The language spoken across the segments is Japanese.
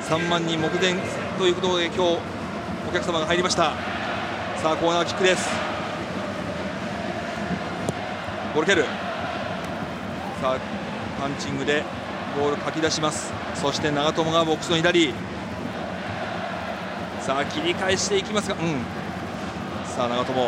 3万人目前ということで今日お客様が入りました。さあコーナーキックです。ボール蹴る。さあパンチングでボールかき出します。そして長友がボックスの左。さあ切り返していきますが、さあ長友、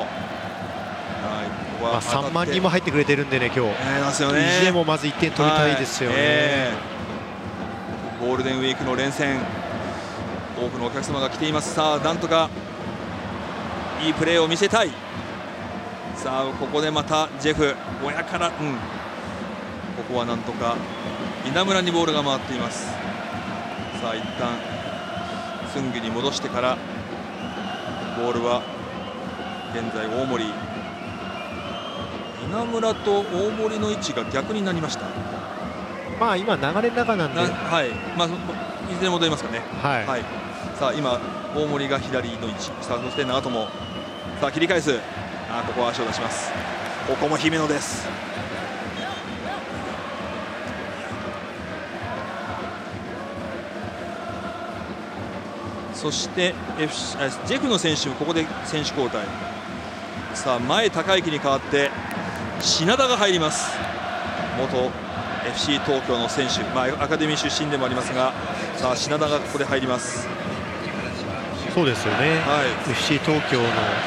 3万人も入ってくれてるんでね、今日、意地でもまず1点取りたいですよね。 ゴールデンウィークの連戦、多くのお客様が来ています。さあなんとかいいプレーを見せたい。さあここでまたジェフ親から、ここはなんとか稲村にボールが回っています。さあ一旦スンギに戻してからボールは現在大森。稲村と大森の位置が逆になりました。 今流れの中なんで、 いずれ戻りますかね。さあ今大森が左の位置。さあそして長友。さあ切り返す。ここは足を出します。ここも姫野です。そしてジェフの選手もここで選手交代。さあ前高之に代わって品田が入ります。元 FC 東京の選手、アカデミー出身でもありますが、さあ品田がここで入ります。 そうですよね、FC 東京の、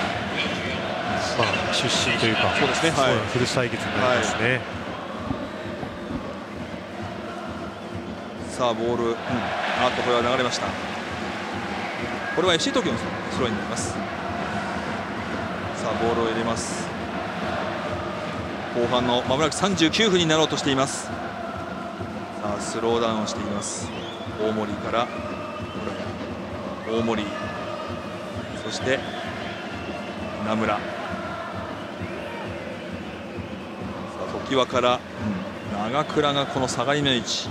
出身というか、そうですね、古歳月になりますね。 さあボール、これは流れました。これは FC 東京のスローになります。さあボールを入れます。後半のまもなく39分になろうとしています。さあスローダウンをしています。大森から大森、そして名村。さあ常盤から長倉がこの下がりの位置。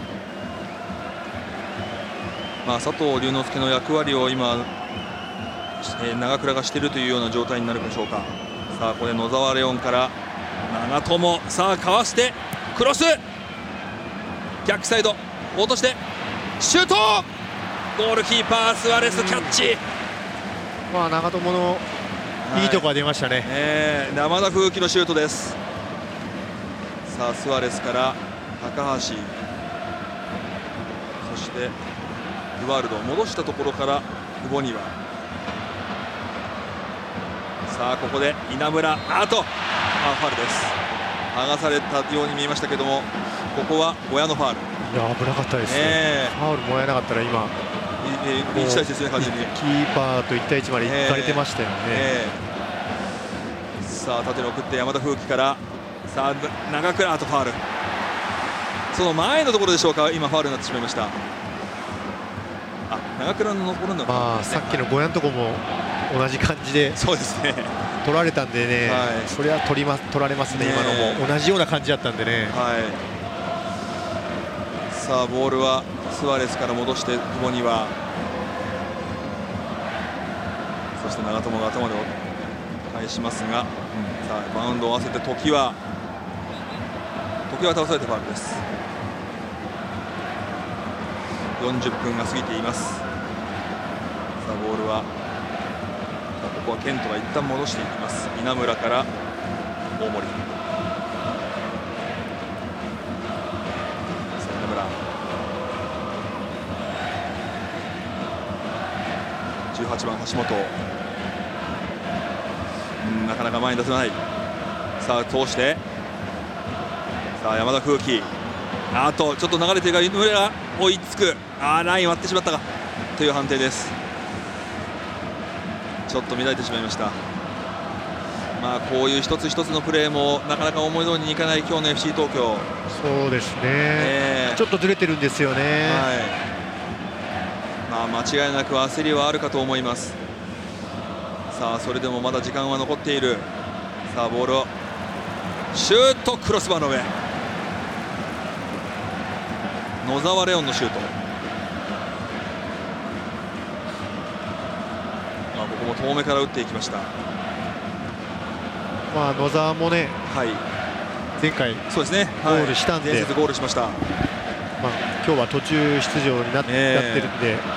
佐藤龍之介の役割を今、長倉がしているというような状態になるでしょうか。さあこれ野沢レオンから長友。さあかわしてクロス、逆サイド落としてシュート。ゴールキーパースアレスキャッチ。 長友のいいところが出ましたね。 山田風紀のシュートです。さあスアレスから高橋、そしてグワルド戻したところから久保には。さあここで稲村、ファウルです。剥がされたように見えましたけども、ここは親のファウル。 危なかったですね。ファウルもらえなかったら今 1対1ですね、完全にキーパーと1対1まで行かれてましたよね。 さあ縦に送って山田風紀から、さあ長倉、ファウル。その前のところでしょうか、今ファウルになってしまいました。長倉の残るのが、 さっきの小屋のとこも同じ感じでそうですね、 取られたんでね、それは取られますね。今のも同じような感じだったんでね。 さあボールはスアレスから戻して久保には、そして長友が頭で返しますが、さあバウンドを合わせて時は倒されてファウルです。40分が過ぎています。さあボールはここはケントが一旦戻していきます。稲村から大森。さあ稲村、18番橋本、なかなか前に出せない。さあ通して、さあ山田風紀、ちょっと流れているが井上が追いつく。ライン割ってしまったかという判定です。ちょっと乱れてしまいました。こういう一つ一つのプレーもなかなか思い通りにいかない今日の FC 東京。 そうですね、ちょっとずれてるんですよね。 間違いなく焦りはあるかと思います。さあそれでもまだ時間は残っている。さあボールをシュート、クロスバーの上、野沢レオンのシュート。ここも遠めから打っていきました。 野沢もね、前回そうですね、 ゴールしたんで、 前節ゴールしました。 今日は途中出場になってるんで、